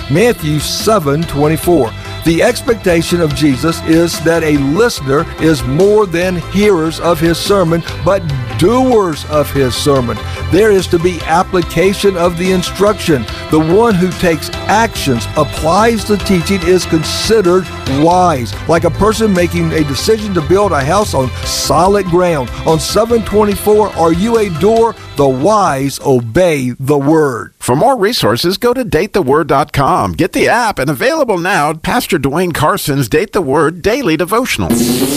Matthew 7:24. The expectation of Jesus is that a listener is more than hearers of his sermon, but doers of his sermon. There is to be application of the instruction. The one who takes actions, applies the teaching, is considered wise, like a person making a decision to build a house on solid ground. On 7:24, are you a doer? The wise obey the word. For more resources, go to datetheword.com. Get the app, and available now, Pastor Dwayne Carson's Date the Word Daily Devotional.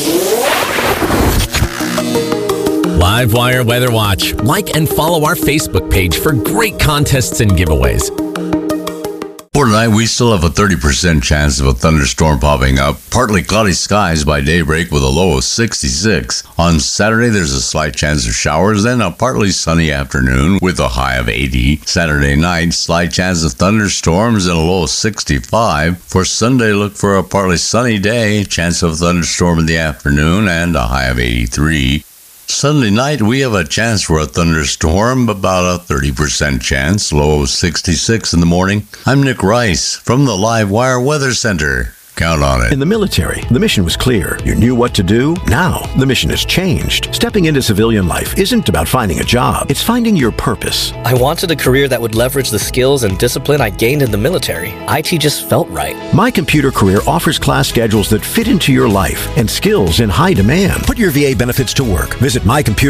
Livewire Weather Watch. Like and follow our Facebook page for great contests and giveaways. For tonight, we still have a 30% chance of a thunderstorm popping up. Partly cloudy skies by daybreak with a low of 66. On Saturday, there's a slight chance of showers, then a partly sunny afternoon with a high of 80. Saturday night, slight chance of thunderstorms and a low of 65. For Sunday, look for a partly sunny day, chance of a thunderstorm in the afternoon and a high of 83. Sunday night, we have a chance for a thunderstorm, about a 30% chance, low of 66 in the morning. I'm Nick Rice from the Livewire Weather Center. Count on it. In the military, the mission was clear. You knew what to do. Now, the mission has changed. Stepping into civilian life isn't about finding a job. It's finding your purpose. I wanted a career that would leverage the skills and discipline I gained in the military. IT just felt right. My Computer Career offers class schedules that fit into your life and skills in high demand. Put your VA benefits to work. Visit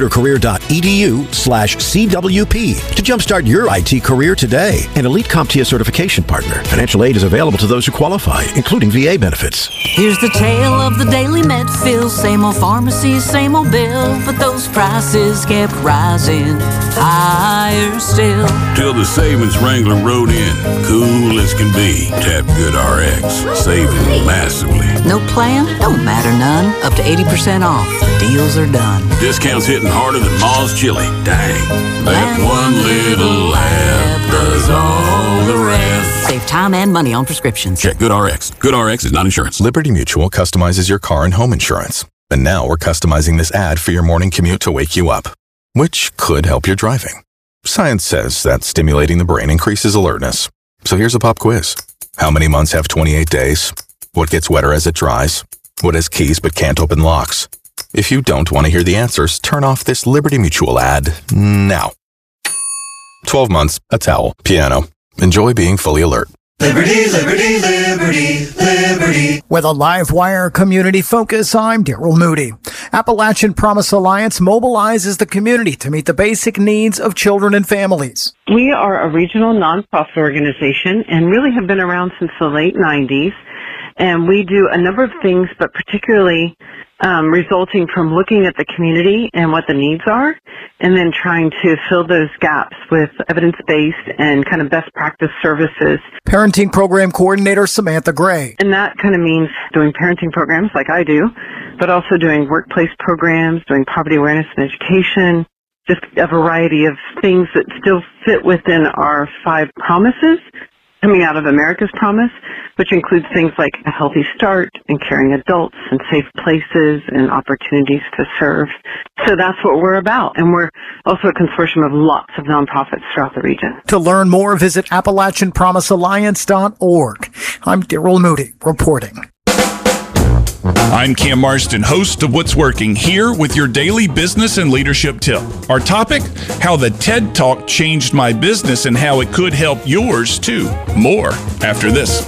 mycomputercareer.edu/CWP to jumpstart your IT career today. An elite CompTIA certification partner. Financial aid is available to those who qualify, including VA benefits. Here's the tale of the daily Medfill. Same old pharmacy, same old bill, but those prices kept rising higher still. Till the savings Wrangler rode in, cool as can be. Tap GoodRx, saving massively. No plan? Don't matter none. Up to 80% off. Deals are done. Discounts hitting harder than Ma's chili. Dang, that one little laugh does all the rest. Save time and money on prescriptions. Check GoodRx. GoodRx is not insurance. Liberty Mutual customizes your car and home insurance. And now we're customizing this ad for your morning commute to wake you up, which could help your driving. Science says that stimulating the brain increases alertness. So here's a pop quiz. How many months have 28 days? What gets wetter as it dries? What has keys but can't open locks? If you don't want to hear the answers, turn off this Liberty Mutual ad now. 12 months, a towel, piano. Enjoy being fully alert. Liberty, liberty, liberty, liberty. With a Livewire community focus, I'm Daryl Moody. Appalachian Promise Alliance mobilizes the community to meet the basic needs of children and families. We are a regional nonprofit organization and really have been around since the late 90s. And we do a number of things, but particularly resulting from looking at the community and what the needs are, and then trying to fill those gaps with evidence-based and kind of best practice services. Parenting Program Coordinator Samantha Gray. And that kind of means doing parenting programs like I do, but also doing workplace programs, doing poverty awareness and education, just a variety of things that still fit within our 5 promises coming out of America's Promise, which includes things like a healthy start and caring adults and safe places and opportunities to serve. So that's what we're about. And we're also a consortium of lots of nonprofits throughout the region. To learn more, visit AppalachianPromiseAlliance.org. I'm Daryl Moody reporting. I'm Cam Marston, host of What's Working, here with your daily business and leadership tip. Our topic, how the TED Talk changed my business and how it could help yours too. More after this.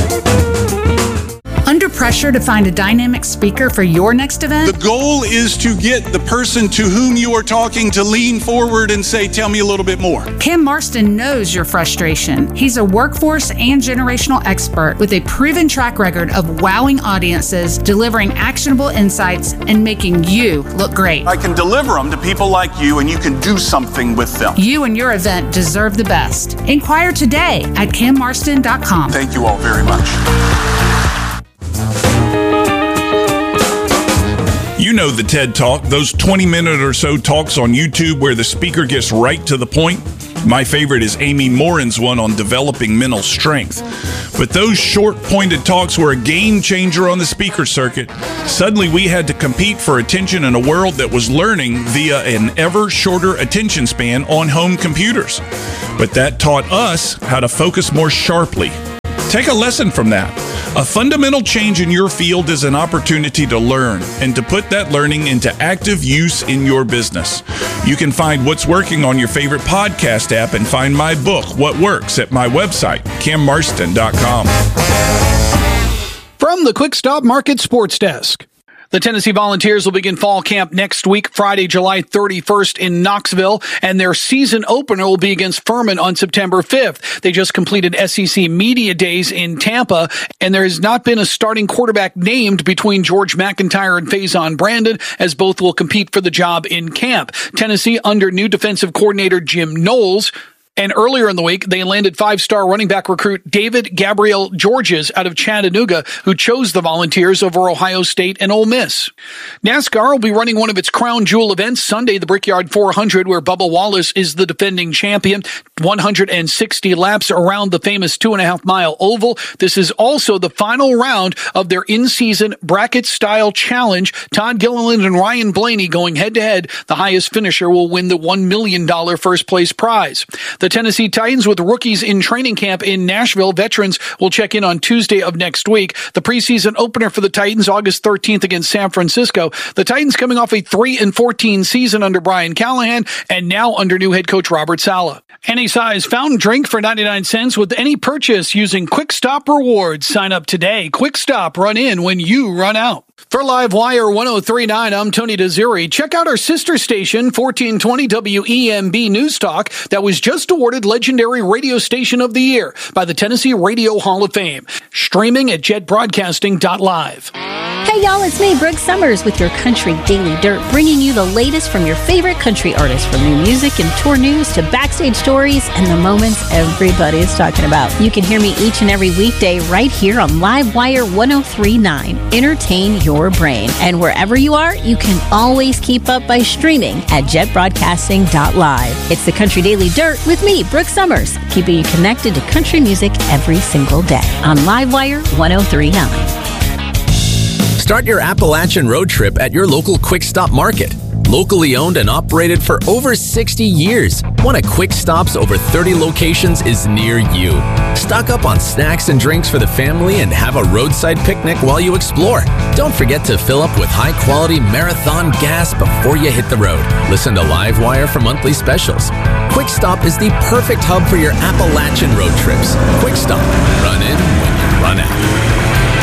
Under pressure to find a dynamic speaker for your next event? The goal is to get the person to whom you are talking to lean forward and say, tell me a little bit more. Cam Marston knows your frustration. He's a workforce and generational expert with a proven track record of wowing audiences, delivering actionable insights, and making you look great. I can deliver them to people like you, and you can do something with them. You and your event deserve the best. Inquire today at cammarston.com. Thank you all very much. You know the TED Talk, those 20-minute or so talks on YouTube where the speaker gets right to the point. My favorite is Amy Morin's one on developing mental strength. But those short, pointed talks were a game changer on the speaker circuit. Suddenly we had to compete for attention in a world that was learning via an ever shorter attention span on home computers. But that taught us how to focus more sharply. Take a lesson from that. A fundamental change in your field is an opportunity to learn and to put that learning into active use in your business. You can find what's working on your favorite podcast app and find my book, What Works, at my website, cammarston.com. From the Quick Stop Market Sports Desk. The Tennessee Volunteers will begin fall camp next week, Friday, July 31st in Knoxville, and their season opener will be against Furman on September 5th. They just completed SEC Media Days in Tampa, and there has not been a starting quarterback named between George McIntyre and Faison Brandon, as both will compete for the job in camp. Tennessee under new defensive coordinator Jim Knowles. And earlier in the week, they landed 5-star running back recruit David Gabriel Georges out of Chattanooga, who chose the Volunteers over Ohio State and Ole Miss. NASCAR will be running one of its crown jewel events Sunday, the Brickyard 400, where Bubba Wallace is the defending champion. 160 laps around the famous 2.5-mile oval. This is also the final round of their in-season bracket-style challenge. Todd Gilliland and Ryan Blaney going head-to-head. The highest finisher will win the $1 million first-place prize. The Tennessee Titans with rookies in training camp in Nashville. Veterans will check in on Tuesday of next week. The preseason opener for the Titans, August 13th against San Francisco. The Titans coming off a 3-14 season under Brian Callahan and now under new head coach Robert Saleh. Any size fountain drink for 99 cents with any purchase using Quick Stop Rewards. Sign up today. Quick Stop, run in when you run out. For Livewire 1039, I'm Tony Desiri. Check out our sister station, 1420 WEMB News Talk, that was just awarded Legendary Radio Station of the Year by the Tennessee Radio Hall of Fame. Streaming at jetbroadcasting.live. Hey y'all, it's me, Brooke Summers, with your Country Daily Dirt, bringing you the latest from your favorite country artists, from new music and tour news to backstage stories and the moments everybody's talking about. You can hear me each and every weekday right here on Livewire 1039. Entertain your brain. And wherever you are, you can always keep up by streaming at jetbroadcasting.live. It's the Country Daily Dirt with me, Brooke Summers, keeping you connected to country music every single day on Livewire 1039. Start your Appalachian road trip at your local Quick Stop Market. Locally owned and operated for over 60 years, one of Quick Stop's over 30 locations is near you. Stock up on snacks and drinks for the family and have a roadside picnic while you explore. Don't forget to fill up with high-quality Marathon gas before you hit the road. Listen to Livewire for monthly specials. Quick Stop is the perfect hub for your Appalachian road trips. Quick Stop. Run in when you run out.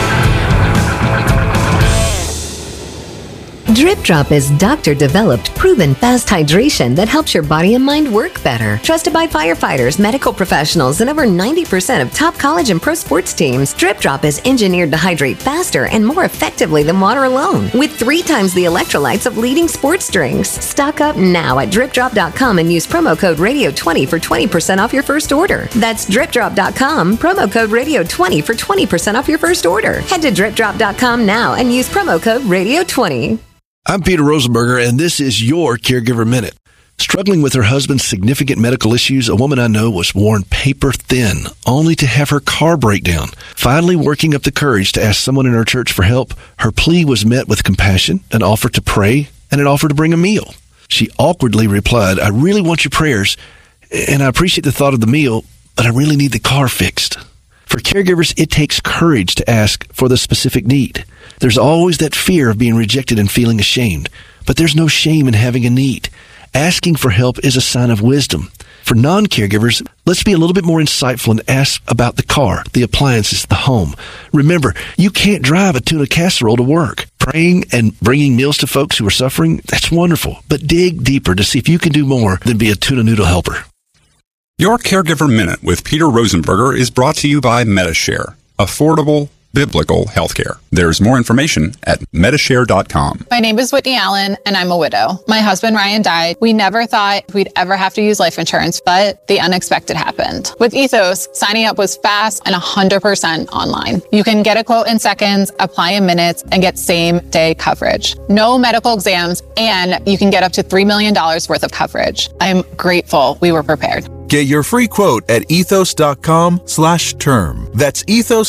Drip Drop is doctor-developed, proven fast hydration that helps your body and mind work better. Trusted by firefighters, medical professionals, and over 90% of top college and pro sports teams, Drip Drop is engineered to hydrate faster and more effectively than water alone, with 3 times the electrolytes of leading sports drinks. Stock up now at DripDrop.com and use promo code Radio20 for 20% off your first order. That's DripDrop.com, promo code Radio20 for 20% off your first order. Head to DripDrop.com now and use promo code Radio20. I'm Peter Rosenberger, and this is your Caregiver Minute. Struggling with her husband's significant medical issues, a woman I know was worn paper thin, only to have her car break down. Finally working up the courage to ask someone in her church for help, her plea was met with compassion, an offer to pray, and an offer to bring a meal. She awkwardly replied, "I really want your prayers, and I appreciate the thought of the meal, but I really need the car fixed." For caregivers, it takes courage to ask for the specific need. There's always that fear of being rejected and feeling ashamed, but there's no shame in having a need. Asking for help is a sign of wisdom. For non-caregivers, let's be a little bit more insightful and ask about the car, the appliances, the home. Remember, you can't drive a tuna casserole to work. Praying and bringing meals to folks who are suffering, that's wonderful, but dig deeper to see if you can do more than be a tuna noodle helper. Your Caregiver Minute with Peter Rosenberger is brought to you by Metashare. Affordable, biblical healthcare. There's more information at metashare.com. My name is Whitney Allen, and I'm a widow. My husband, Ryan, died. We never thought we'd ever have to use life insurance, but the unexpected happened. With Ethos, signing up was fast and 100% online. You can get a quote in seconds, apply in minutes, and get same-day coverage. No medical exams, and you can get up to $3 million worth of coverage. I'm grateful we were prepared. Get your free quote at ethos.com/term. That's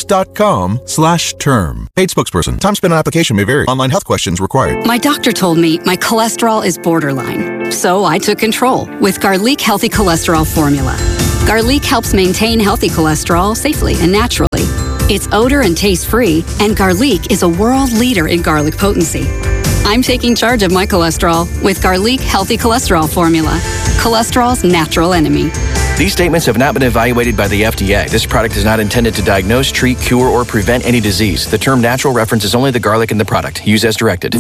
ethos.com/term. Paid spokesperson. Time spent on application may vary. Online health questions required. My doctor told me my cholesterol is borderline. So I took control with Garlic Healthy Cholesterol Formula. Garlic helps maintain healthy cholesterol safely and naturally It's odor and taste free, and Garlic is a world leader in garlic potency. I'm taking charge of my cholesterol with Garlic Healthy Cholesterol Formula, cholesterol's natural enemy. These statements have not been evaluated by the FDA. This product is not intended to diagnose, treat, cure, or prevent any disease. The term natural references only the garlic in the product. Use as directed.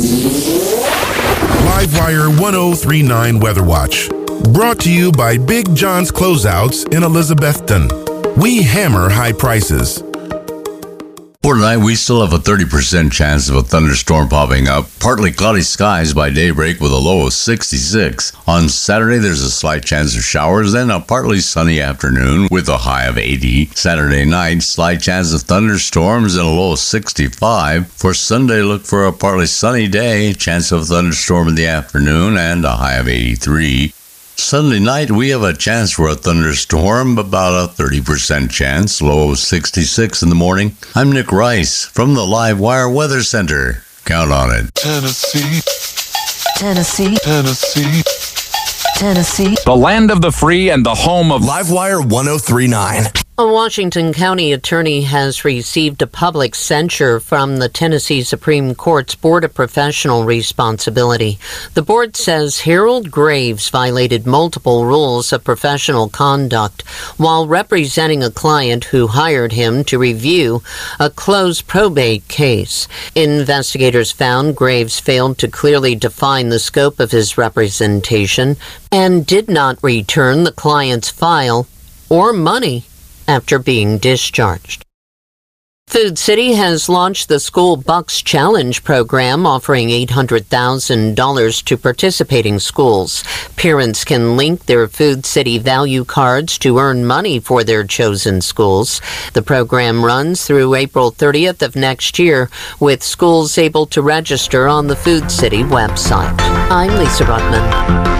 Livewire 1039 Weather Watch. Brought to you by Big John's Closeouts in Elizabethton. We hammer high prices. For tonight, we still have a 30% chance of a thunderstorm popping up. Partly cloudy skies by daybreak with a low of 66. On Saturday, there's a slight chance of showers, then a partly sunny afternoon with a high of 80. Saturday night, slight chance of thunderstorms and a low of 65. For Sunday, look for a partly sunny day, chance of a thunderstorm in the afternoon and a high of 83. Sunday night, we have a chance for a thunderstorm, about a 30% chance, low of 66 in the morning. I'm Nick Rice from the Livewire Weather Center. Count on it. Tennessee. Tennessee. Tennessee. Tennessee. The land of the free and the home of Livewire 1039. A Washington County attorney has received a public censure from the Tennessee Supreme Court's Board of Professional Responsibility. The board says Harold Graves violated multiple rules of professional conduct while representing a client who hired him to review a closed probate case. Investigators found Graves failed to clearly define the scope of his representation and did not return the client's file or money after being discharged. Food City has launched the School Bucks Challenge program, offering $800,000 to participating schools. Parents can link their Food City value cards to earn money for their chosen schools. The program runs through April 30th of next year, with schools able to register on the Food City website. I'm Lisa Ruttman.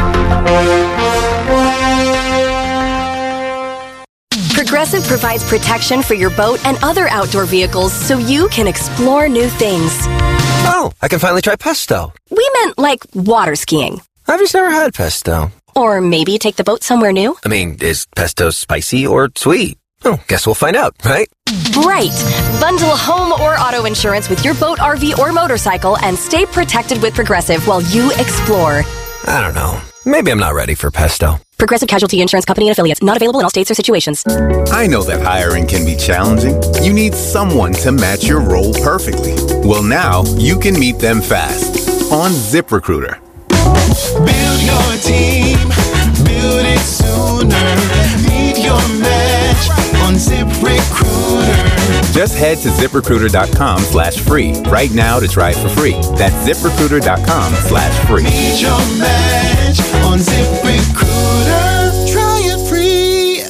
Progressive provides protection for your boat and other outdoor vehicles so you can explore new things. Oh, I can finally try pesto. We meant like water skiing. I've just never had pesto. Or maybe take the boat somewhere new. I mean, is pesto spicy or sweet? Oh, guess we'll find out, right? Right. Bundle home or auto insurance with your boat, RV, or motorcycle and stay protected with Progressive while you explore. I don't know. Maybe I'm not ready for pesto. Progressive Casualty Insurance Company and Affiliates. Not available in all states or situations. I know that hiring can be challenging. You need someone to match your role perfectly. Well, now you can meet them fast on ZipRecruiter. Build your team. Build it sooner. Meet your match on ZipRecruiter. Just head to ZipRecruiter.com/free right now to try it for free. That's ZipRecruiter.com/free. Meet your match on ZipRecruiter. Try it free.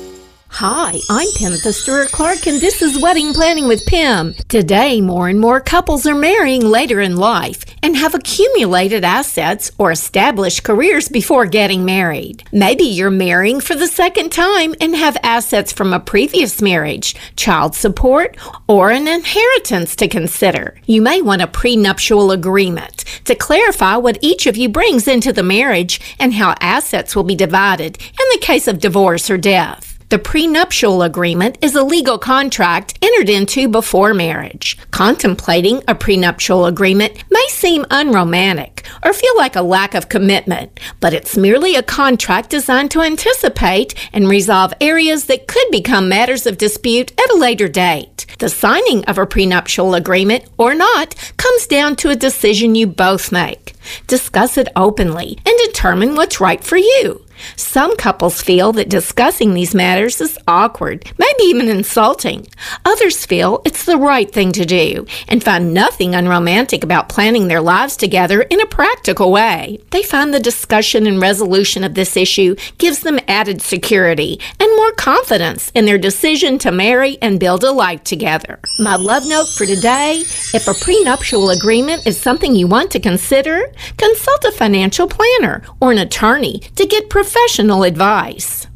Hi, I'm Pamela Stewart Clark, and this is Wedding Planning with Pam. Today, more and more couples are marrying later in life and have accumulated assets or established careers before getting married. Maybe you're marrying for the second time and have assets from a previous marriage, child support, or an inheritance to consider. You may want a prenuptial agreement to clarify what each of you brings into the marriage and how assets will be divided in the case of divorce or death. The prenuptial agreement is a legal contract entered into before marriage. Contemplating a prenuptial agreement may seem unromantic or feel like a lack of commitment, but it's merely a contract designed to anticipate and resolve areas that could become matters of dispute at a later date. The signing of a prenuptial agreement or not comes down to a decision you both make. Discuss it openly and determine what's right for you. Some couples feel that discussing these matters is awkward, maybe even insulting. Others feel it's the right thing to do and find nothing unromantic about planning their lives together in a practical way. They find the discussion and resolution of this issue gives them added security and more confidence in their decision to marry and build a life together. My love note for today: if a prenuptial agreement is something you want to consider, consult a financial planner or an attorney to get professional advice.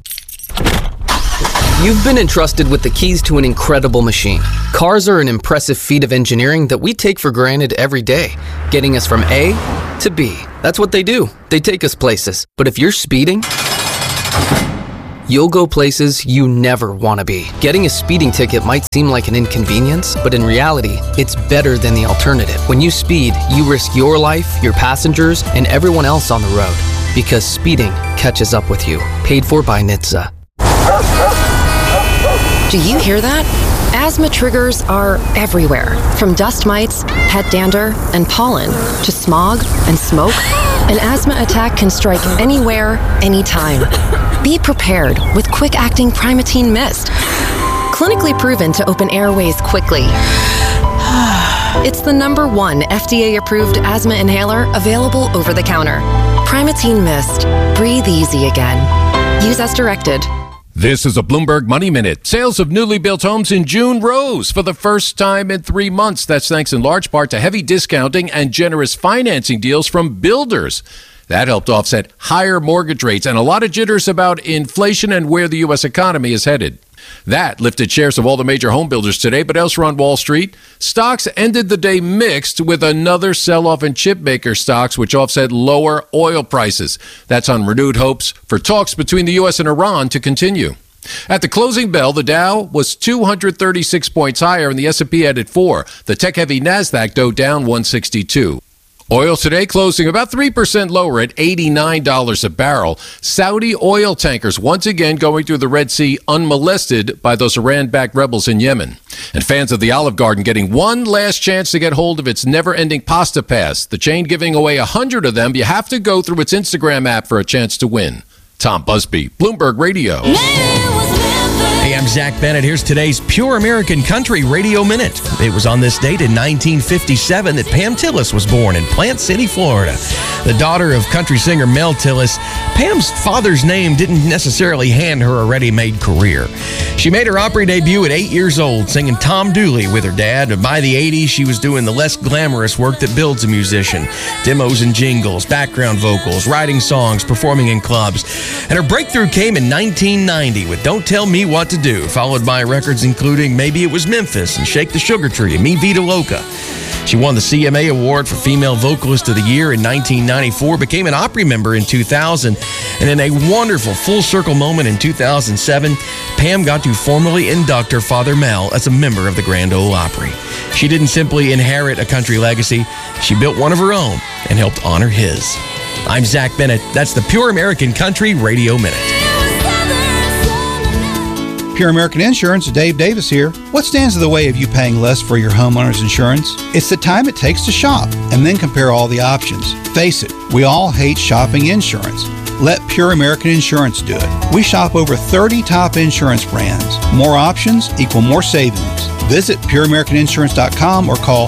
You've been entrusted with the keys to an incredible machine. Cars are an impressive feat of engineering that we take for granted every day, getting us from A to B. That's what they do. They take us places. But if you're speeding, you'll go places you never want to be. Getting a speeding ticket might seem like an inconvenience, but in reality, it's better than the alternative. When you speed, you risk your life, your passengers, and everyone else on the road. Because speeding catches up with you. Paid for by NHTSA. Do you hear that? Asthma triggers are everywhere, from dust mites, pet dander, and pollen, to smog and smoke. An asthma attack can strike anywhere, anytime. Be prepared with quick-acting Primatene Mist. Clinically proven to open airways quickly. It's the #1 FDA-approved asthma inhaler available over the counter. Primatene Mist. Breathe easy again. Use as directed. This is a Bloomberg Money Minute. Sales of newly built homes in June rose for the first time in 3 months. That's thanks in large part to heavy discounting and generous financing deals from builders. That helped offset higher mortgage rates and a lot of jitters about inflation and where the U.S. economy is headed. That lifted shares of all the major home builders today, but elsewhere on Wall Street, stocks ended the day mixed with another sell-off in chip maker stocks, which offset lower oil prices. That's on renewed hopes for talks between the U.S. and Iran to continue. At the closing bell, the Dow was 236 points higher and the S&P added 4. The tech-heavy NASDAQ, though, down 162. Oil today closing about 3% lower at $89 a barrel. Saudi oil tankers once again going through the Red Sea unmolested by those Iran-backed rebels in Yemen. And fans of the Olive Garden getting one last chance to get hold of its never-ending pasta pass. The chain giving away 100 of them. You have to go through its Instagram app for a chance to win. Tom Busby, Bloomberg Radio. Hey, I'm Zach Bennett. Here's today's Pure American Country Radio Minute. It was on this date in 1957 that Pam Tillis was born in Plant City, Florida. The daughter of country singer Mel Tillis, Pam's father's name didn't necessarily hand her a ready-made career. She made her Opry debut at 8 years old, singing Tom Dooley with her dad. And by the 80s, she was doing the less glamorous work that builds a musician. Demos and jingles, background vocals, writing songs, performing in clubs. And her breakthrough came in 1990 with Don't Tell Me What to Do, followed by records including Maybe It Was Memphis and Shake the Sugar Tree and Mi Vida Loca. She won the CMA Award for Female Vocalist of the Year in 1994, became an Opry member in 2000, and in a wonderful full-circle moment in 2007, Pam got to formally induct her father Mel as a member of the Grand Ole Opry. She didn't simply inherit a country legacy, she built one of her own and helped honor his. I'm Zach Bennett. That's the Pure American Country Radio Minute. Pure American Insurance, Dave Davis here. What stands in the way of you paying less for your homeowner's insurance? It's the time it takes to shop and then compare all the options. Face it, we all hate shopping insurance. Let Pure American Insurance do it. We shop over 30 top insurance brands. More options equal more savings. Visit pureamericaninsurance.com or call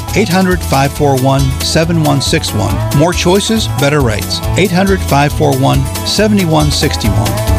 800-541-7161. More choices, better rates. 800-541-7161.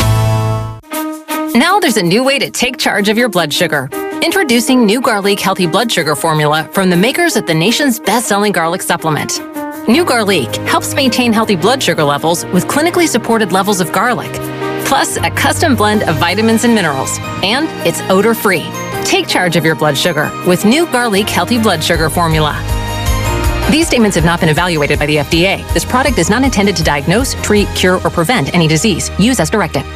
Now there's a new way to take charge of your blood sugar. Introducing New Garlic Healthy Blood Sugar Formula from the makers of the nation's best-selling garlic supplement. New Garlic helps maintain healthy blood sugar levels with clinically supported levels of garlic, plus a custom blend of vitamins and minerals, and it's odor-free. Take charge of your blood sugar with New Garlic Healthy Blood Sugar Formula. These statements have not been evaluated by the FDA. This product is not intended to diagnose, treat, cure, or prevent any disease. Use as directed.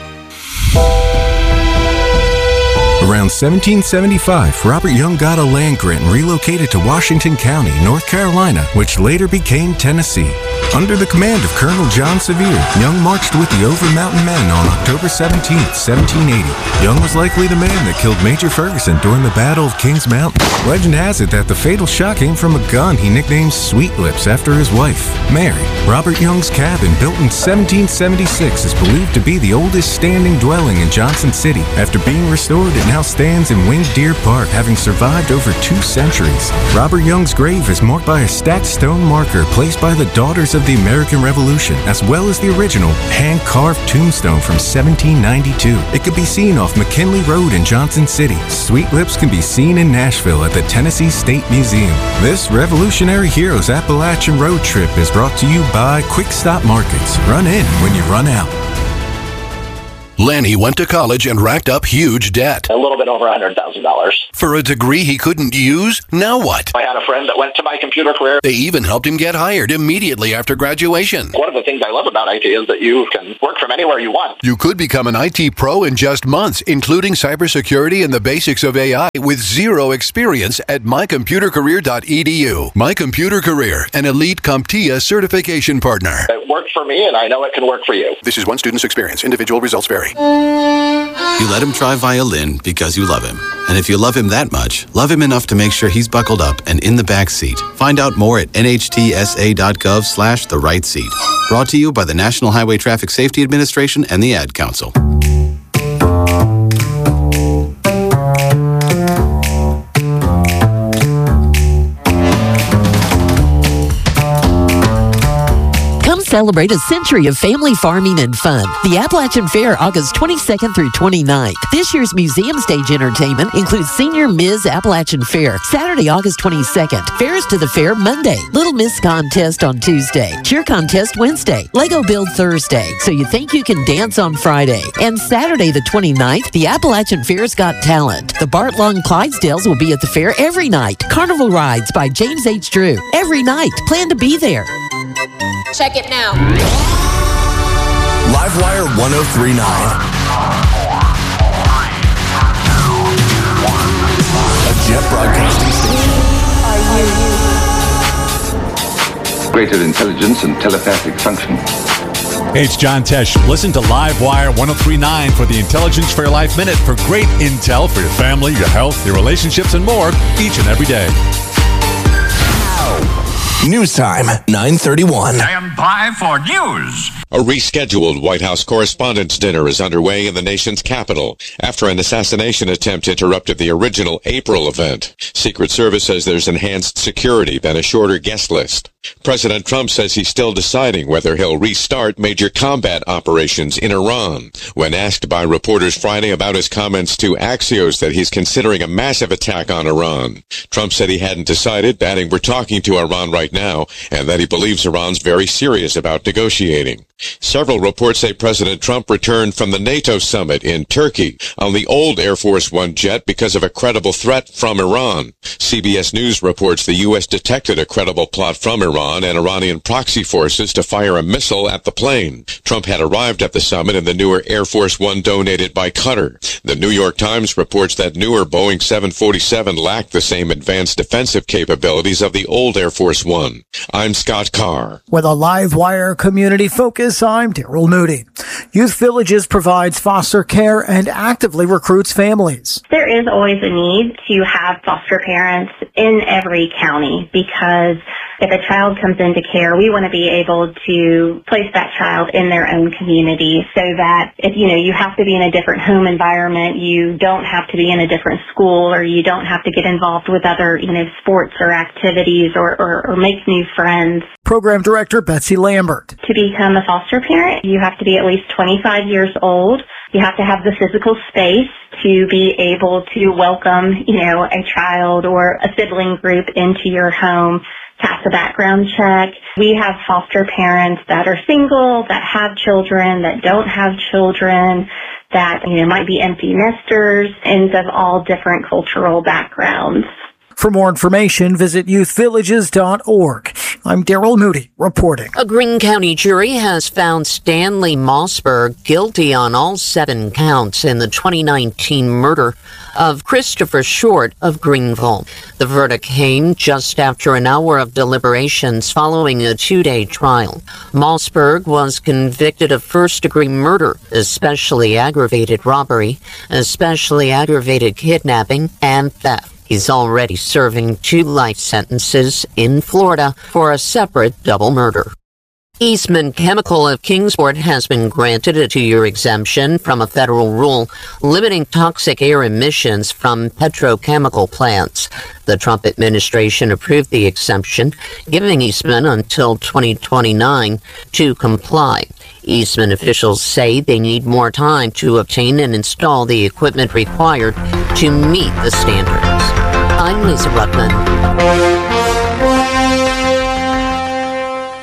Around 1775, Robert Young got a land grant and relocated to Washington County, North Carolina, which later became Tennessee. Under the command of Colonel John Sevier, Young marched with the Over Mountain Men on October 17, 1780. Young was likely the man that killed Major Ferguson during the Battle of Kings Mountain. Legend has it that the fatal shot came from a gun he nicknamed Sweet Lips after his wife, Mary. Robert Young's cabin, built in 1776, is believed to be the oldest standing dwelling in Johnson City. After being restored, it now stands in Winged Deer Park, having survived over 2 centuries. Robert Young's grave is marked by a stacked stone marker placed by the Daughters of the American Revolution, as well as the original hand-carved tombstone from 1792. It could be seen off McKinley Road in Johnson City. Sweet Lips can be seen in Nashville at the Tennessee State Museum. This Revolutionary Heroes Appalachian Road Trip is brought to you by Quick Stop Markets. Run in when you run out. Lanny went to college and racked up huge debt. A little bit over $100,000. For a degree he couldn't use? Now what? I had a friend that went to My Computer Career. They even helped him get hired immediately after graduation. One of the things I love about IT is that you can work from anywhere you want. You could become an IT pro in just months, including cybersecurity and the basics of AI with zero experience at mycomputercareer.edu. My Computer Career, an elite CompTIA certification partner. It worked for me, and I know it can work for you. This is one student's experience. Individual results vary. You let him try violin because you love him. And if you love him that much, love him enough to make sure he's buckled up and in the back seat. Find out more at nhtsa.gov/the-right-seat. Brought to you by the National Highway Traffic Safety Administration and the Ad Council. Celebrate a century of family farming and fun. The Appalachian Fair, August 22nd through 29th. This year's museum stage entertainment includes Senior Ms. Appalachian Fair, Saturday, August 22nd. Fairs to the Fair, Monday. Little Miss Contest on Tuesday. Cheer Contest Wednesday. Lego Build Thursday. So you think you can dance on Friday. And Saturday, the 29th, the Appalachian Fair's Got Talent. The Bart Long Clydesdales will be at the fair every night. Carnival Rides by James H. Drew. Every night. Plan to be there. Check it now. Livewire 1039. A Jet Broadcasting Station. Greater intelligence and telepathic function. Hey, it's John Tesh. Listen to Livewire 1039 for the Intelligence for Your Life Minute for great intel for your family, your health, your relationships, and more each and every day. News time, 9:31. Stand by for news. A rescheduled White House Correspondents' Dinner is underway in the nation's capital after an assassination attempt interrupted the original April event. Secret Service says there's enhanced security, then a shorter guest list. President Trump says he's still deciding whether he'll restart major combat operations in Iran. When asked by reporters Friday about his comments to Axios that he's considering a massive attack on Iran, Trump said he hadn't decided, adding, "We're talking to Iran right now," and that he believes Iran's very serious about negotiating. Several reports say President Trump returned from the NATO summit in Turkey on the old Air Force One jet because of a credible threat from Iran. CBS News reports the U.S. detected a credible plot from Iran and Iranian proxy forces to fire a missile at the plane. Trump had arrived at the summit in the newer Air Force One donated by Qatar. The New York Times reports that newer Boeing 747 lacked the same advanced defensive capabilities of the old Air Force One. I'm Scott Carr. With a Livewire community focus, I'm Daryl Moody. Youth Villages provides foster care and actively recruits families. There is always a need to have foster parents in every county because if a child comes into care, we want to be able to place that child in their own community so that if, you have to be in a different home environment, you don't have to be in a different school, or you don't have to get involved with other, sports or activities or make new friends. Program Director Betsy Lambert. To become a foster parent, you have to be at least 25 years old. You have to have the physical space to be able to welcome, a child or a sibling group into your home, pass a background check. We have foster parents that are single, that have children, that don't have children, that, might be empty nesters, and of all different cultural backgrounds. For more information, visit youthvillages.org. I'm Daryl Moody reporting. A Greene County jury has found Stanley Mossberg guilty on all 7 counts in the 2019 murder of Christopher Short of Greenville. The verdict came just after an hour of deliberations following a 2-day trial. Mossberg was convicted of first-degree murder, especially aggravated robbery, especially aggravated kidnapping, and theft. He's already serving 2 life sentences in Florida for a separate double murder. Eastman Chemical of Kingsport has been granted a 2-year exemption from a federal rule limiting toxic air emissions from petrochemical plants. The Trump administration approved the exemption, giving Eastman until 2029 to comply. Eastman officials say they need more time to obtain and install the equipment required to meet the standards. I'm Lisa Ruckman.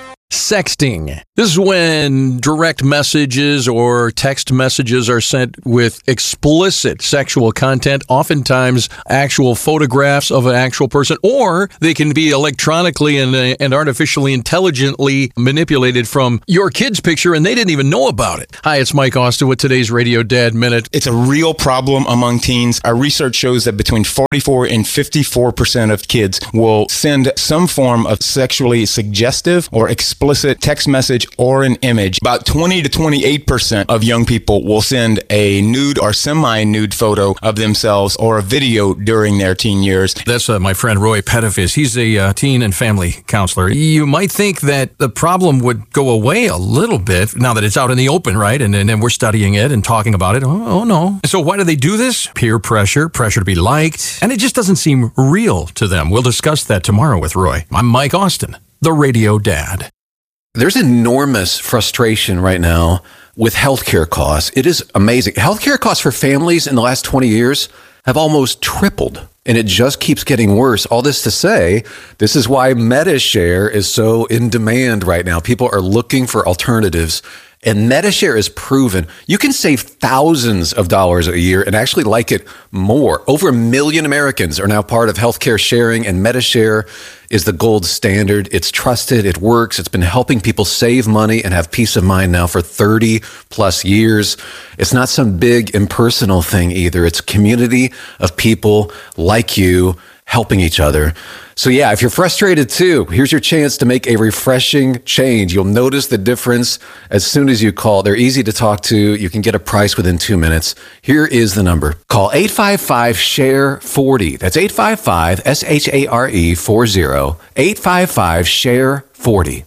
Sexting. This is when direct messages or text messages are sent with explicit sexual content, oftentimes actual photographs of an actual person, or they can be electronically and artificially intelligently manipulated from your kid's picture and they didn't even know about it. Hi, it's Mike Austin with today's Radio Dad Minute. It's a real problem among teens. Our research shows that between 44 and 54% of kids will send some form of sexually suggestive or explicit text message or an image. About 20 to 28% of young people will send a nude or semi-nude photo of themselves or a video during their teen years. That's my friend Roy Pettifiz. He's a teen and family counselor. You might think that the problem would go away a little bit now that it's out in the open, right? And then we're studying it and talking about it. Oh, no. So why do they do this? Peer pressure to be liked. And it just doesn't seem real to them. We'll discuss that tomorrow with Roy. I'm Mike Austin, the Radio Dad. There's enormous frustration right now with healthcare costs. It is amazing. Healthcare costs for families in the last 20 years have almost tripled, and it just keeps getting worse. All this to say, this is why MediShare is so in demand right now. People are looking for alternatives, and MediShare is proven you can save thousands of dollars a year and actually like it more. Over 1 million Americans are now part of healthcare sharing, and MediShare is the gold standard. It's trusted. It works. It's been helping people save money and have peace of mind now for 30 plus years. It's not some big impersonal thing either. It's a community of people like you helping each other. So yeah, if you're frustrated too, here's your chance to make a refreshing change. You'll notice the difference as soon as you call. They're easy to talk to. You can get a price within 2 minutes. Here is the number. Call 855-SHARE-40. That's 855-SHARE-40. 855-SHARE-40.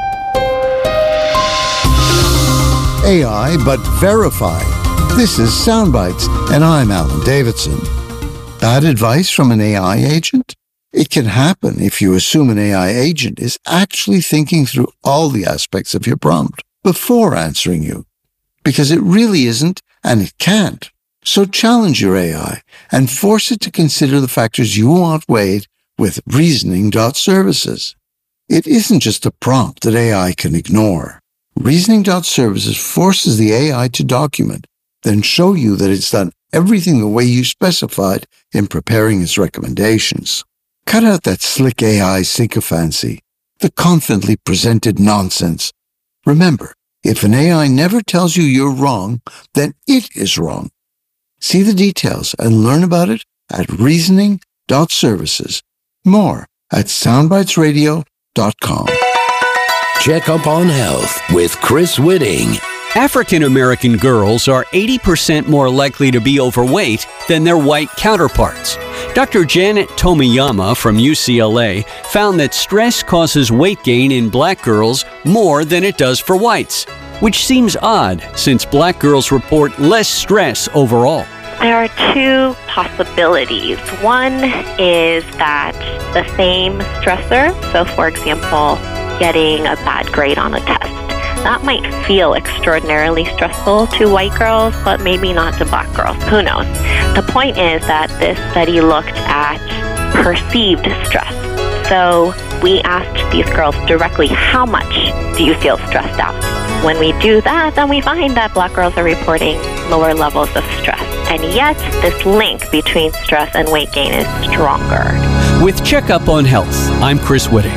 AI, but verified. This is Soundbites, and I'm Alan Davidson. Bad advice from an AI agent? It can happen if you assume an AI agent is actually thinking through all the aspects of your prompt before answering you, because it really isn't and it can't. So challenge your AI and force it to consider the factors you want weighed with Reasoning.Services. It isn't just a prompt that AI can ignore. Reasoning.Services forces the AI to document, then show you that it's done everything the way you specified in preparing its recommendations. Cut out that slick AI sycophancy, the confidently presented nonsense. Remember, if an AI never tells you you're wrong, then it is wrong. See the details and learn about it at Reasoning.Services. More at SoundbitesRadio.com. Check up on health with Chris Whitting. African American girls are 80% more likely to be overweight than their white counterparts. Dr. Janet Tomiyama from UCLA found that stress causes weight gain in black girls more than it does for whites, which seems odd since black girls report less stress overall. There are two possibilities. One is that the same stressor, so for example, getting a bad grade on a test, that might feel extraordinarily stressful to white girls, but maybe not to black girls. Who knows? The point is that this study looked at perceived stress. So we asked these girls directly, how much do you feel stressed out? When we do that, then we find that black girls are reporting lower levels of stress. And yet, this link between stress and weight gain is stronger. With Checkup on Health, I'm Chris Whitting.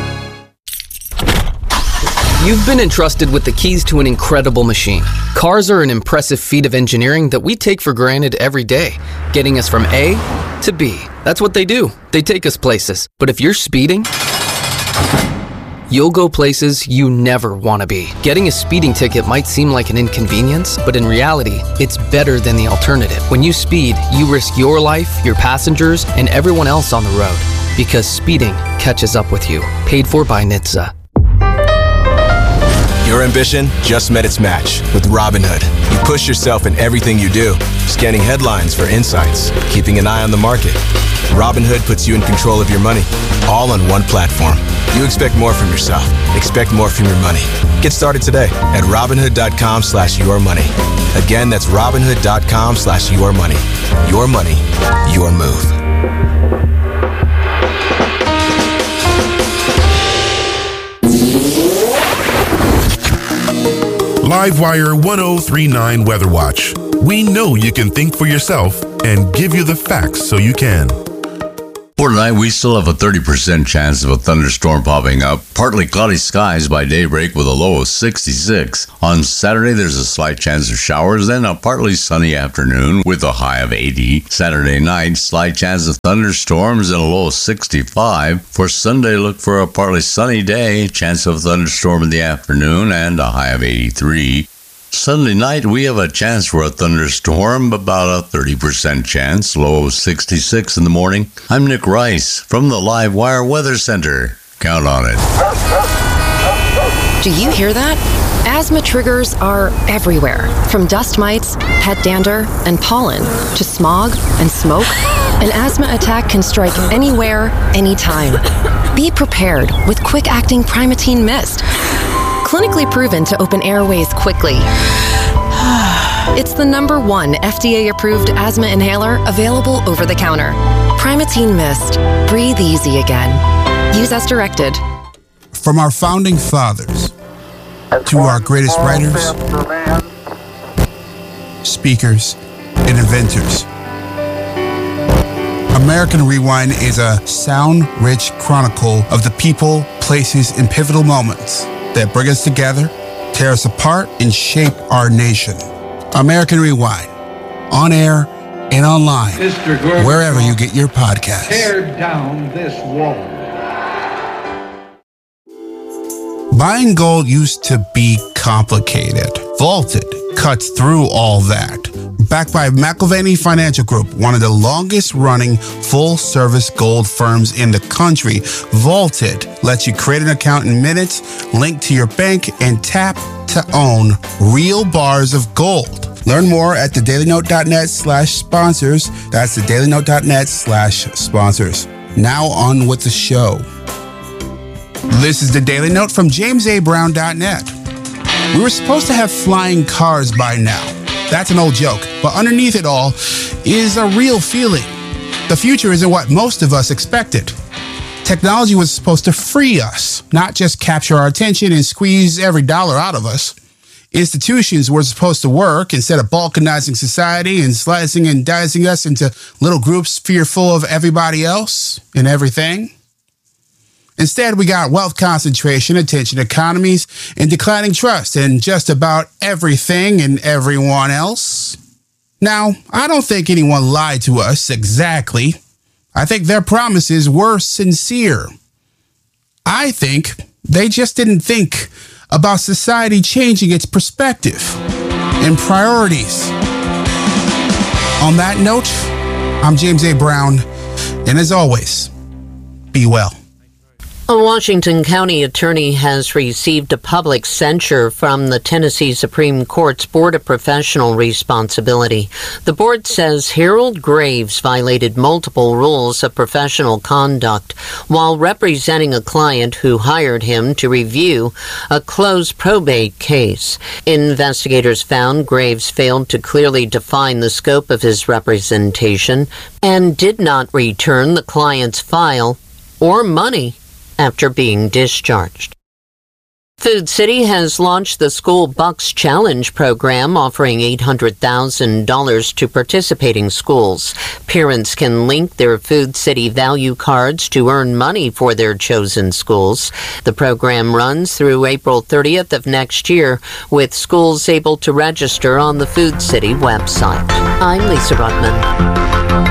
You've been entrusted with the keys to an incredible machine. Cars are an impressive feat of engineering that we take for granted every day, getting us from A to B. That's what they do. They take us places. But if you're speeding, you'll go places you never want to be. Getting a speeding ticket might seem like an inconvenience, but in reality, it's better than the alternative. When you speed, you risk your life, your passengers, and everyone else on the road. Because speeding catches up with you. Paid for by NHTSA. Your ambition just met its match with Robinhood. You push yourself in everything you do, scanning headlines for insights, keeping an eye on the market. Robinhood puts you in control of your money, all on one platform. You expect more from yourself. Expect more from your money. Get started today at Robinhood.com/yourmoney. Again, that's Robinhood.com/yourmoney. Your money, your move. Livewire 1039 Weather Watch. We know you can think for yourself and give you the facts so you can. For tonight, we still have a 30% chance of a thunderstorm popping up. Partly cloudy skies by daybreak with a low of 66. On Saturday, there's a slight chance of showers, then a partly sunny afternoon with a high of 80. Saturday night, slight chance of thunderstorms and a low of 65. For Sunday, look for a partly sunny day, chance of a thunderstorm in the afternoon and a high of 83. Sunday night, we have a chance for a thunderstorm, about a 30% chance, low of 66 in the morning. I'm Nick Rice from the Livewire Weather Center. Count on it. Do you hear that? Asthma triggers are everywhere, from dust mites, pet dander, and pollen, to smog and smoke. An asthma attack can strike anywhere, anytime. Be prepared with quick-acting Primatene Mist. Clinically proven to open airways quickly. It's the #1 FDA-approved asthma inhaler available over the counter. Primatene Mist. Breathe easy again. Use as directed. From our founding fathers to our greatest writers, speakers, and inventors, American Rewind is a sound-rich chronicle of the people, places, and pivotal moments that bring us together, tear us apart, and shape our nation. American Rewind, on air and online, wherever you get your podcasts. Tear down this wall. Buying gold used to be complicated. Vaulted cuts through all that. Backed by McIlvaney Financial Group, one of the longest-running full-service gold firms in the country, Vaulted lets you create an account in minutes, link to your bank, and tap to own real bars of gold. Learn more at thedailynote.net/sponsors. That's thedailynote.net/sponsors. Now on with the show. This is the Daily Note from JamesABrown.net. We were supposed to have flying cars by now. That's an old joke, but underneath it all is a real feeling. The future isn't what most of us expected. Technology was supposed to free us, not just capture our attention and squeeze every dollar out of us. Institutions were supposed to work instead of balkanizing society and slicing and dicing us into little groups fearful of everybody else and everything. Instead, we got wealth concentration, attention economies, and declining trust in just about everything and everyone else. Now, I don't think anyone lied to us exactly. I think their promises were sincere. I think they just didn't think about society changing its perspective and priorities. On that note, I'm James A. Brown, and as always, be well. A Washington County attorney has received a public censure from the Tennessee Supreme Court's Board of Professional Responsibility. The board says Harold Graves violated multiple rules of professional conduct while representing a client who hired him to review a closed probate case. Investigators found Graves failed to clearly define the scope of his representation and did not return the client's file or money after being discharged. Food City has launched the School Bucks Challenge program, offering $800,000 to participating schools. Parents can link their Food City value cards to earn money for their chosen schools. The program runs through April 30th of next year, with schools able to register on the Food City website. I'm Lisa Ruttman.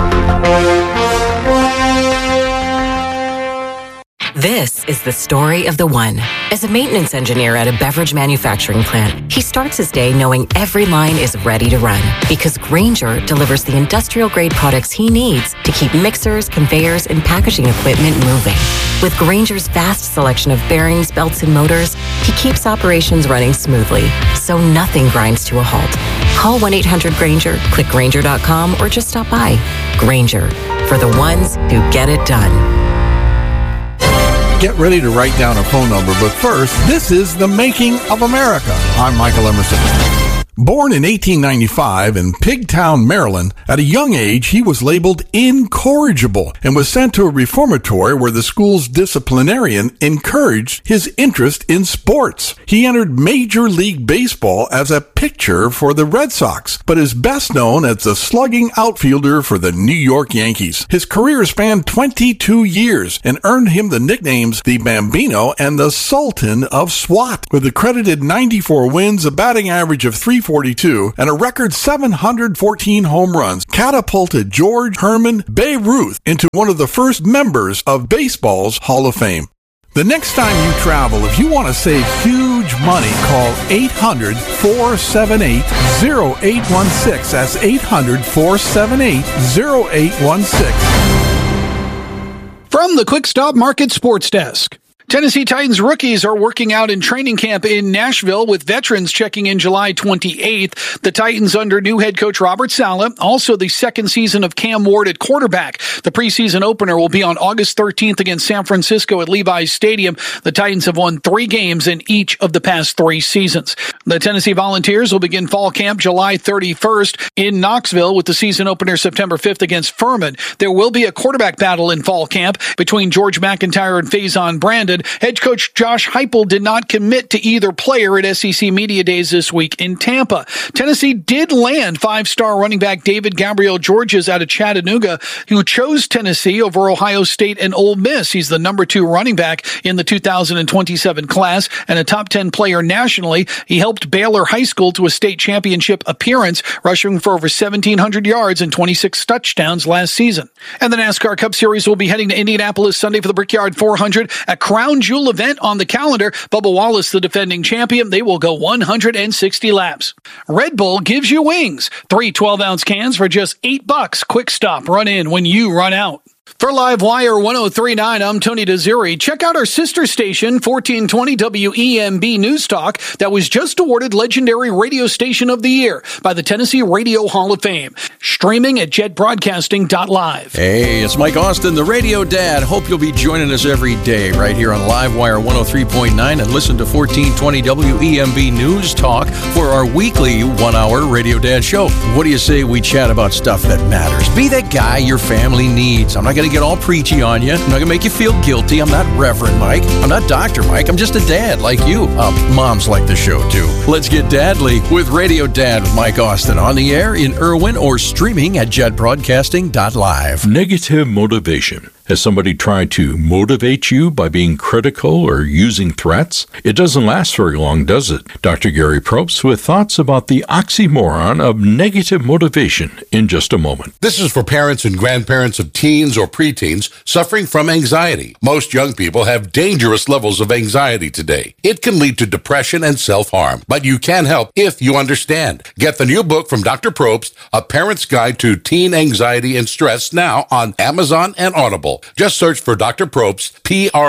This is the story of the one. As a maintenance engineer at a beverage manufacturing plant, he starts his day knowing every line is ready to run because Grainger delivers the industrial-grade products he needs to keep mixers, conveyors, and packaging equipment moving. With Grainger's vast selection of bearings, belts, and motors, he keeps operations running smoothly, so nothing grinds to a halt. Call 1-800-GRAINGER, click Grainger.com, or just stop by. Grainger, for the ones who get it done. Get ready to write down a phone number, but first, this is The Making of America. I'm Michael Emerson. Born in 1895 in Pigtown, Maryland, at a young age he was labeled incorrigible and was sent to a reformatory where the school's disciplinarian encouraged his interest in sports. He entered Major League Baseball as a pitcher for the Red Sox, but is best known as the slugging outfielder for the New York Yankees. His career spanned 22 years and earned him the nicknames the Bambino and the Sultan of SWAT. With accredited 94 wins, a batting average of .342, and a record 714 home runs, catapulted George Herman Babe Ruth into one of the first members of baseball's Hall of Fame. The next time you travel, if you want to save huge money, call 800-478-0816. That's 800-478-0816. From the Quick Stop Market Sports Desk. Tennessee Titans rookies are working out in training camp in Nashville, with veterans checking in July 28th. The Titans under new head coach Robert Saleh, also the second season of Cam Ward at quarterback. The preseason opener will be on August 13th against San Francisco at Levi's Stadium. The Titans have won 3 games in each of the past 3 seasons. The Tennessee Volunteers will begin fall camp July 31st in Knoxville, with the season opener September 5th against Furman. There will be a quarterback battle in fall camp between George McIntyre and Faison Brandon. Head coach Josh Heupel did not commit to either player at SEC Media Days this week in Tampa. Tennessee did land 5-star running back David Gabriel Georges out of Chattanooga, who chose Tennessee over Ohio State and Ole Miss. He's the number 2 running back in the 2027 class and a top 10 player nationally. He helped Baylor High School to a state championship appearance, rushing for over 1,700 yards and 26 touchdowns last season. And the NASCAR Cup Series will be heading to Indianapolis Sunday for the Brickyard 400, a Crown Jewel event on the calendar. Bubba Wallace, the defending champion, they will go 160 laps. Red Bull gives you wings. 3 12-ounce cans for just $8. Quick stop, run in when you run out. For Live Wire 103.9, I'm Tony DeZuri. Check out our sister station, 1420 WEMB News Talk, that was just awarded Legendary Radio Station of the Year by the Tennessee Radio Hall of Fame. Streaming at jetbroadcasting.live. Hey, it's Mike Austin, the Radio Dad. Hope you'll be joining us every day right here on Live Wire 103.9 and listen to 1420 WEMB News Talk for our weekly 1-hour Radio Dad show. What do you say we chat about stuff that matters? Be that guy your family needs. I'm not going to get all preachy on you. I'm not going to make you feel guilty. I'm not Reverend Mike. I'm not Dr. Mike. I'm just a dad like you. Moms like the show too. Let's get dadly with Radio Dad with Mike Austin, on the air in Irwin or streaming at jetbroadcasting.live. Negative motivation. Has somebody tried to motivate you by being critical or using threats? It doesn't last very long, does it? Dr. Gary Probst with thoughts about the oxymoron of negative motivation in just a moment. This is for parents and grandparents of teens or preteens suffering from anxiety. Most young people have dangerous levels of anxiety today. It can lead to depression and self-harm, but you can help if you understand. Get the new book from Dr. Probst, A Parent's Guide to Teen Anxiety and Stress, now on Amazon and Audible. Just search for Dr. Probst,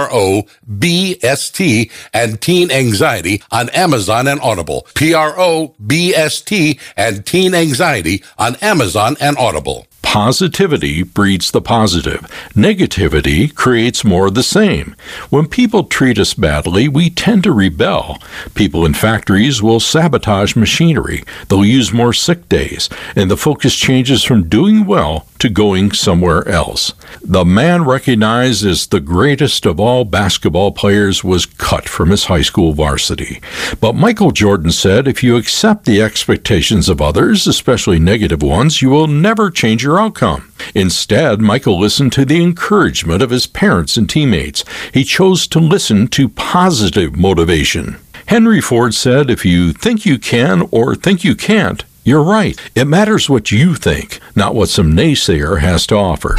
Probst, and Teen Anxiety on Amazon and Audible. Probst and Teen Anxiety on Amazon and Audible. Positivity breeds the positive. Negativity creates more of the same. When people treat us badly, we tend to rebel. People in factories will sabotage machinery. They'll use more sick days, and the focus changes from doing well to going somewhere else. The man recognized as the greatest of all basketball players was cut from his high school varsity. But Michael Jordan said, if you accept the expectations of others, especially negative ones, you will never change your outcome. Instead, Michael listened to the encouragement of his parents and teammates. He chose to listen to positive motivation. Henry Ford said, if you think you can or think you can't, you're right. It matters what you think, not what some naysayer has to offer.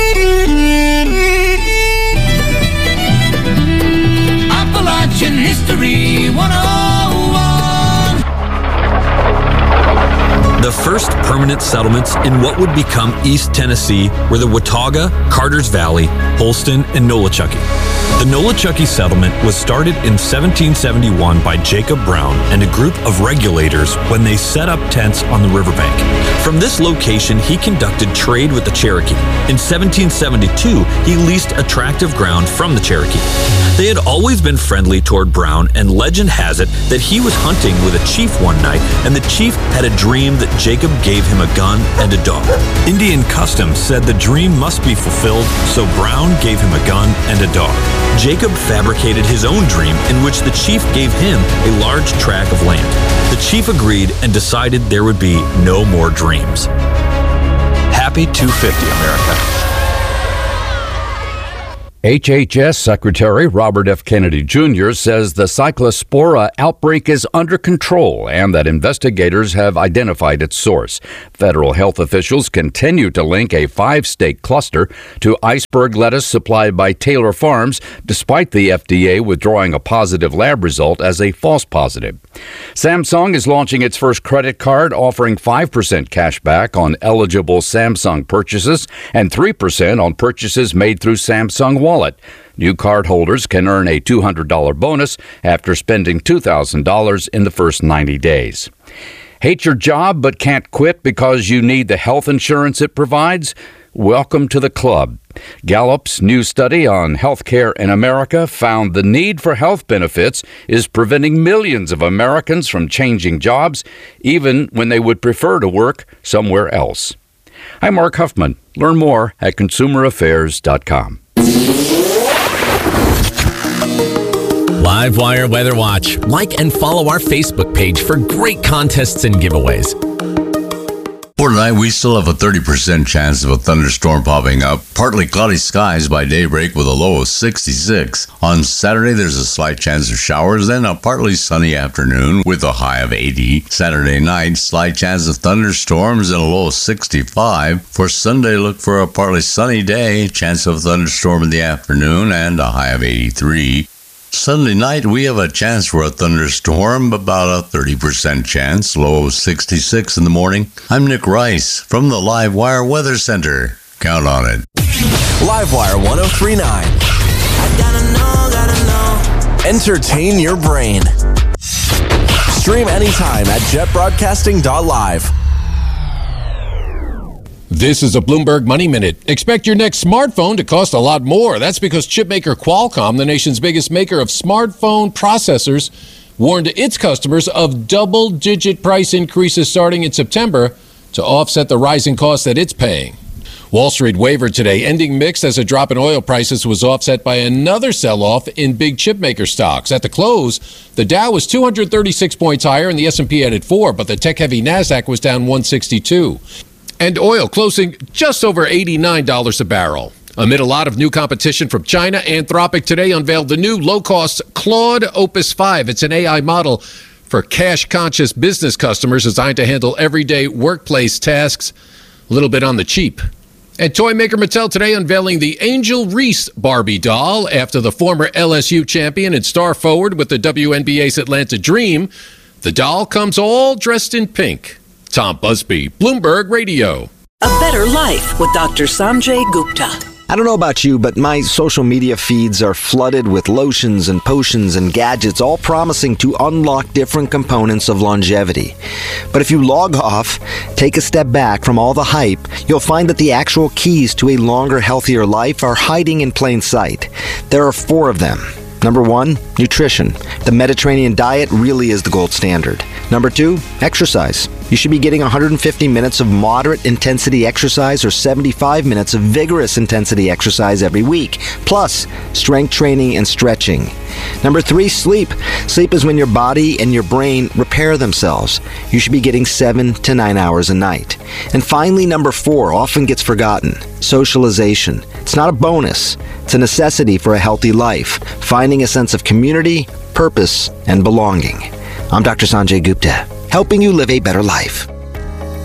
Appalachian History 101. The first permanent settlements in what would become East Tennessee were the Watauga, Carter's Valley, Holston, and Nolichucky. The Nolichucky settlement was started in 1771 by Jacob Brown and a group of regulators when they set up tents on the riverbank. From this location, he conducted trade with the Cherokee. In 1772, he leased a tract of ground from the Cherokee. They had always been friendly toward Brown, and legend has it that he was hunting with a chief one night, and the chief had a dream that Jacob gave him a gun and a dog. Indian custom said the dream must be fulfilled, so Brown gave him a gun and a dog. Jacob fabricated his own dream in which the chief gave him a large tract of land. The chief agreed and decided there would be no more dreams. Happy 250, America. HHS Secretary Robert F. Kennedy Jr. says the Cyclospora outbreak is under control and that investigators have identified its source. Federal health officials continue to link a 5-state cluster to iceberg lettuce supplied by Taylor Farms, despite the FDA withdrawing a positive lab result as a false positive. Samsung is launching its first credit card offering 5% cash back on eligible Samsung purchases and 3% on purchases made through Samsung Wallet. New card holders can earn a $200 bonus after spending $2,000 in the first 90 days. Hate your job but can't quit because you need the health insurance it provides? Welcome to the club. Gallup's new study on healthcare in America found the need for health benefits is preventing millions of Americans from changing jobs, even when they would prefer to work somewhere else. I'm Mark Huffman. Learn more at consumeraffairs.com. Livewire Weather Watch. Like and follow our Facebook page for great contests and giveaways. For tonight, we still have a 30% chance of a thunderstorm popping up. Partly cloudy skies by daybreak with a low of 66. On Saturday, there's a slight chance of showers, then a partly sunny afternoon with a high of 80. Saturday night, slight chance of thunderstorms and a low of 65. For Sunday, look for a partly sunny day, chance of a thunderstorm in the afternoon and a high of 83. Sunday night, we have a chance for a thunderstorm, about a 30% chance, low of 66 in the morning. I'm Nick Rice from the Livewire Weather Center. Count on it. Livewire 1039. I gotta know. Entertain your brain. Stream anytime at jetbroadcasting.live. This is a Bloomberg Money Minute. Expect your next smartphone to cost a lot more. That's because chipmaker Qualcomm, the nation's biggest maker of smartphone processors, warned its customers of double-digit price increases starting in September to offset the rising costs that it's paying. Wall Street wavered today, ending mixed as a drop in oil prices was offset by another sell-off in big chipmaker stocks. At the close, the Dow was 236 points higher and the S&P added 4, but the tech-heavy NASDAQ was down 162. And oil closing just over $89 a barrel. Amid a lot of new competition from China, Anthropic today unveiled the new low-cost Claude Opus 5. It's an AI model for cash-conscious business customers designed to handle everyday workplace tasks a little bit on the cheap. And toy maker Mattel today unveiling the Angel Reese Barbie doll after the former LSU champion and star forward with the WNBA's Atlanta Dream. The doll comes all dressed in pink. Tom Busby, Bloomberg Radio. A better life with Dr. Sanjay Gupta. I don't know about you, but my social media feeds are flooded with lotions and potions and gadgets, all promising to unlock different components of longevity. But if you log off, take a step back from all the hype, you'll find that the actual keys to a longer, healthier life are hiding in plain sight. There are 4 of them. Number 1, nutrition. The Mediterranean diet really is the gold standard. Number 2, exercise. You should be getting 150 minutes of moderate intensity exercise or 75 minutes of vigorous intensity exercise every week, plus strength training and stretching. Number 3, sleep. Sleep is when your body and your brain repair themselves. You should be getting 7 to 9 hours a night. And finally, number 4 often gets forgotten. Socialization. It's not a bonus. It's a necessity for a healthy life. Finding a sense of community, purpose, and belonging. I'm Dr. Sanjay Gupta, helping you live a better life.